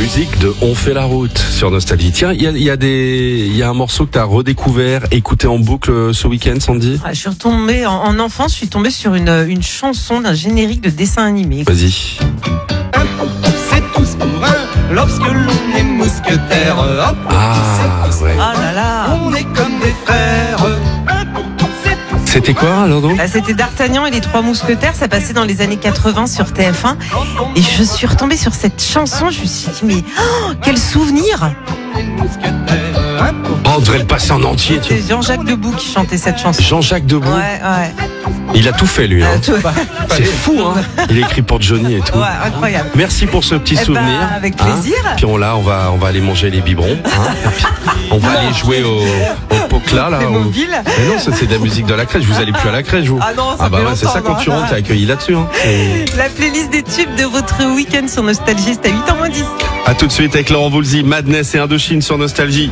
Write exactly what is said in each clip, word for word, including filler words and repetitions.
musique de On fait la route sur Nostalgie. Tiens, il y a, y a des, il y a un morceau que tu as redécouvert, écouté en boucle ce week-end, Sandy. Ah, je suis retombée en, en enfance, je suis tombée sur une, une chanson d'un générique de dessin animé. Vas-y. C'est tous pour un lorsque l'on est mousquetaire. Hop, Ah, ouais. Ah là là. on est comme des frères. C'était quoi alors donc? Ah, c'était D'Artagnan et les Trois Mousquetaires, ça passait dans les années quatre-vingts sur T F un. Et je suis retombée sur cette chanson, je me suis dit, mais oh, quel souvenir! Oh, on devrait le passer en entier. tu vois. C'est Jean-Jacques Debout qui chantait cette chanson. Jean-Jacques Debout. Ouais, ouais. Il a tout fait lui. Hein. Euh, tout- C'est fou, hein. Il a écrit pour Johnny et tout. Ouais, incroyable. Merci pour ce petit Eh ben, souvenir. avec hein. plaisir. Puis on là, on va, on va aller manger les biberons. Hein. Et puis, on va aller jouer au, au Pocla là. C'est au- mobile. Mais non, ça c'est de la musique de la crèche. Vous allez plus à la crèche, vous. Ah non, ça Ah bah fait ouais, c'est longtemps, ça quand tu non. rentres, t'es accueilli là-dessus. Hein. Et La playlist des tubes de votre week-end sur Nostalgie, c'est à huit heures moins dix. à tout de suite avec Laurent Voulzy, Madness et Indochine sur Nostalgie.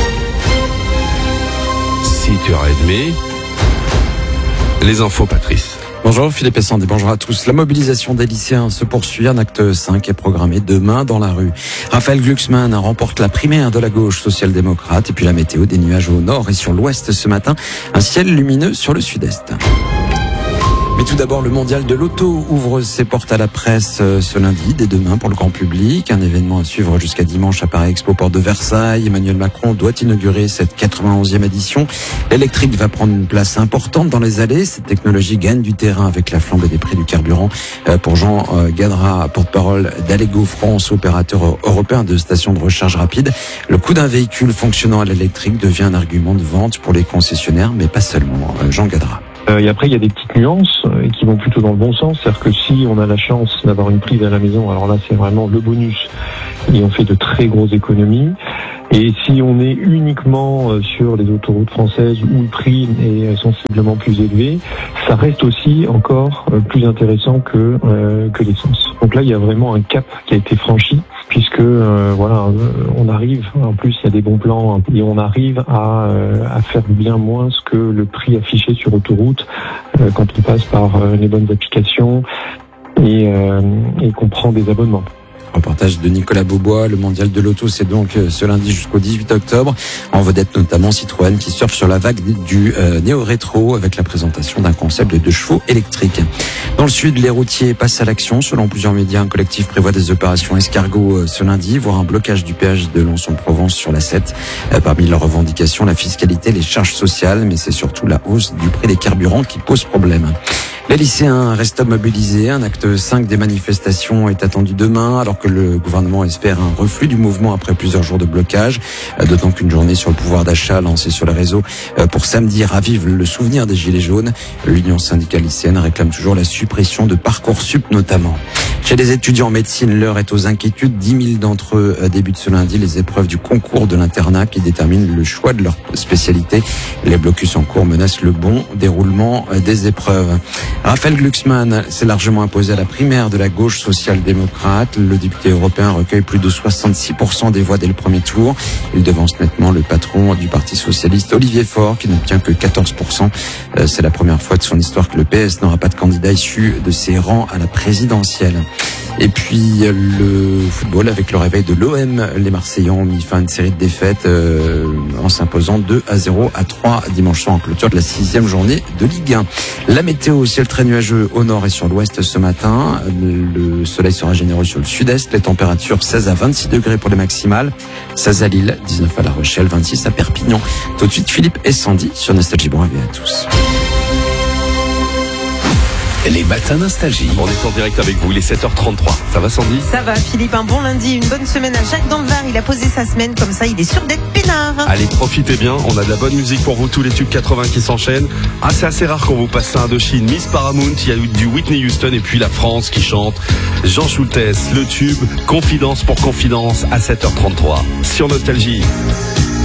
six heures trente. Les infos, Patrice. Bonjour Philippe et Sandy, bonjour à tous. La mobilisation des lycéens se poursuit. Un acte cinq est programmé demain dans la rue. Raphaël Glucksmann remporte la primaire de la gauche social-démocrate. Et puis la météo, des nuages au nord et sur l'ouest ce matin. Un ciel lumineux sur le sud-est. Mais tout d'abord, le mondial de l'auto ouvre ses portes à la presse ce lundi, dès demain pour le grand public. Un événement à suivre jusqu'à dimanche à Paris Expo Porte de Versailles. Emmanuel Macron doit inaugurer cette quatre-vingt-onzième édition. L'électrique va prendre une place importante dans les allées. Cette technologie gagne du terrain avec la flambée des prix du carburant. Pour Jean Gadra, porte-parole d'Allego France, opérateur européen de stations de recharge rapide, le coût d'un véhicule fonctionnant à l'électrique devient un argument de vente pour les concessionnaires, mais pas seulement. Jean Gadra. Euh, et après, il y a des petites nuances euh, qui vont plutôt dans le bon sens. C'est-à-dire que si on a la chance d'avoir une prise à la maison, alors là, c'est vraiment le bonus. Et on fait de très grosses économies. Et si on est uniquement euh, sur les autoroutes françaises où le prix est sensiblement plus élevé, ça reste aussi encore euh, plus intéressant que euh, que l'essence. Donc là, il y a vraiment un cap qui a été franchi, puisque euh, voilà, euh, on arrive. En plus, il y a des bons plans et on arrive à euh, à faire bien moins que le prix affiché sur autoroute euh, quand on passe par euh, les bonnes applications et euh, et qu'on prend des abonnements. Reportage de Nicolas Beaubois. Le mondial de l'auto, c'est donc ce lundi jusqu'au dix-huit octobre. En vedette notamment Citroën qui surfe sur la vague du euh, néo-rétro avec la présentation d'un concept de deux chevaux électriques. Dans le sud, les routiers passent à l'action. Selon plusieurs médias, un collectif prévoit des opérations escargot ce lundi, voire un blocage du péage de Lons-en-Provence sur la sept. Euh, parmi leurs revendications, la fiscalité, les charges sociales, mais c'est surtout la hausse du prix des carburants qui pose problème. Les lycéens restent mobilisés. Un acte cinq des manifestations est attendu demain, alors que le gouvernement espère un reflux du mouvement après plusieurs jours de blocage. D'autant qu'une journée sur le pouvoir d'achat lancée sur les réseaux pour samedi ravive le souvenir des Gilets jaunes. L'Union syndicale lycéenne réclame toujours la suppression de Parcoursup notamment. Chez les étudiants en médecine, l'heure est aux inquiétudes. dix mille d'entre eux débutent ce lundi les épreuves du concours de l'internat qui détermine le choix de leur spécialité. Les blocus en cours menacent le bon déroulement des épreuves. Raphaël Glucksmann s'est largement imposé à la primaire de la gauche social-démocrate. Le député européen recueille plus de soixante-six pour cent des voix dès le premier tour. Il devance nettement le patron du Parti socialiste, Olivier Faure, qui n'obtient que quatorze pour cent. C'est la première fois de son histoire que le P S n'aura pas de candidat issu de ses rangs à la présidentielle. Et puis le football avec le réveil de l'O M. Les Marseillais ont mis fin à une série de défaites euh, en s'imposant deux à zéro à trois dimanche soir en clôture de la sixième journée de Ligue un. La météo, ciel très nuageux au nord et sur l'ouest ce matin. Le soleil sera généreux sur le sud-est. Les températures seize à vingt-six degrés pour les maximales. seize à Lille, dix-neuf à La Rochelle, vingt-six à Perpignan. Tout de suite Philippe et Sandy sur Nostalgie. Bon réveil à tous. Les matins Nostalgie. On est en direct avec vous, il est sept heures trente-trois. Ça va Sandy? Ça va Philippe, un bon lundi, une bonne semaine à Jacques dans le Var. Il a posé sa semaine, comme ça il est sûr d'être peinard. Allez, profitez bien, on a de la bonne musique pour vous, tous les tubes quatre-vingts qui s'enchaînent. Ah, c'est assez rare qu'on vous passe ça Indochine, Miss Paramount, il y a du Whitney Houston et puis la France qui chante. Jean Schultes, le tube, Confidence pour Confidence à sept heures trente-trois sur Nostalgie.